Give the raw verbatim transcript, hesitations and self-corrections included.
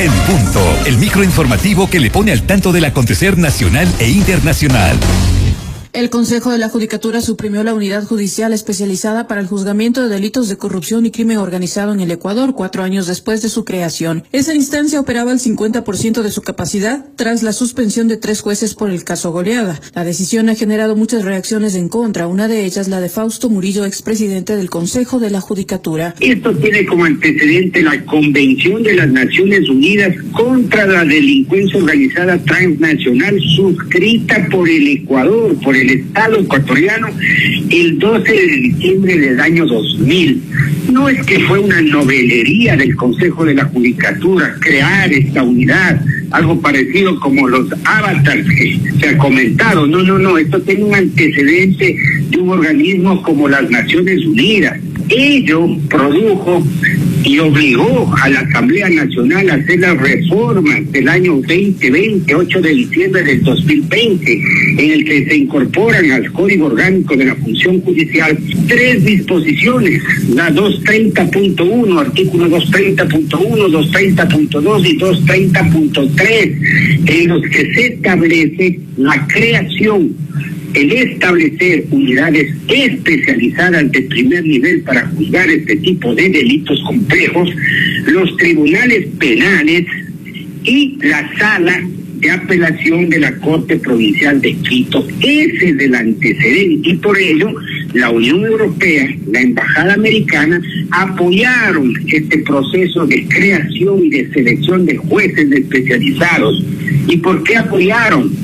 En Punto, el microinformativo que le pone al tanto del acontecer nacional e internacional. El Consejo de la Judicatura suprimió la unidad judicial especializada para el juzgamiento de delitos de corrupción y crimen organizado en el Ecuador, cuatro años después de su creación. Esa instancia operaba al cincuenta por ciento de su capacidad tras la suspensión de tres jueces por el caso Goleada. La decisión ha generado muchas reacciones en contra, una de ellas la de Fausto Murillo, expresidente del Consejo de la Judicatura. Esto tiene como antecedente la Convención de las Naciones Unidas contra la Delincuencia Organizada Transnacional, suscrita por el Ecuador, por el el Estado ecuatoriano el doce de diciembre del año dos mil. No es que fue una novelería del Consejo de la Judicatura crear esta unidad, algo parecido como los avatars que se ha comentado. No, no, no, esto tiene un antecedente de un organismo como las Naciones Unidas. Ello produjo y obligó a la Asamblea Nacional a hacer las reformas del año veinte veinte, ocho de diciembre del dos mil veinte, en el que se incorporan al Código Orgánico de la Función Judicial tres disposiciones, la doscientos treinta punto uno, artículo doscientos treinta punto uno, doscientos treinta punto dos y doscientos treinta punto tres, en los que se establece la creación, el establecer unidades especializadas de primer nivel para juzgar este tipo de delitos complejos, los tribunales penales y la sala de apelación de la Corte Provincial de Quito. Ese es el antecedente y por ello la Unión Europea, la Embajada Americana apoyaron este proceso de creación y de selección de jueces especializados. ¿Y por qué apoyaron?